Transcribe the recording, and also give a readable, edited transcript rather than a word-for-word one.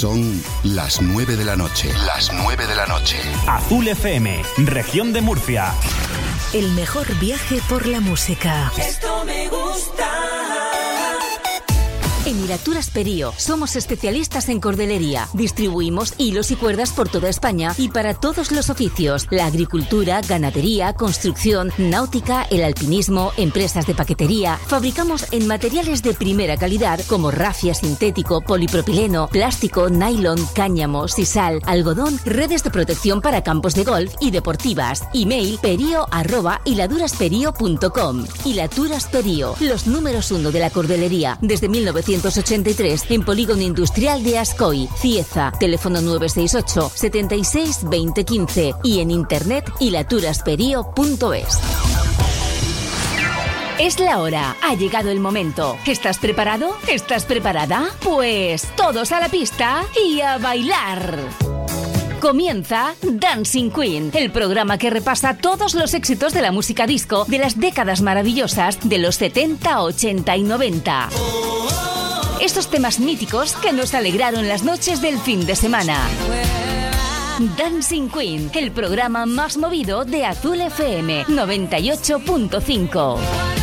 Son las 9 de la noche. Las 9 de la noche. Azul FM, región de Murcia. El mejor viaje por la música. Esto me gusta. En Hilaturas Perío somos especialistas en cordelería. Distribuimos hilos y cuerdas por toda España y para todos los oficios: la agricultura, ganadería, construcción, náutica, el alpinismo, empresas de paquetería. Fabricamos en materiales de primera calidad como rafia sintético, polipropileno, plástico, nylon, cáñamo, sisal, algodón, redes de protección para campos de golf y deportivas. Email perio@hiladurasperio.com. Hilaturas Perío, los números 1 de la cordelería desde 1983 en Polígono Industrial de Ascoy, Cieza. Teléfono 968 76 20 15 y en internet hilaturasperio.es. Es la hora, ha llegado el momento. ¿Estás preparado? ¿Estás preparada? Pues todos a la pista y a bailar. Comienza Dancing Queen, el programa que repasa todos los éxitos de la música disco de las décadas maravillosas de los 70, 80 y 90. Estos temas míticos que nos alegraron las noches del fin de semana. Dancing Queen, el programa más movido de Azul FM 98.5.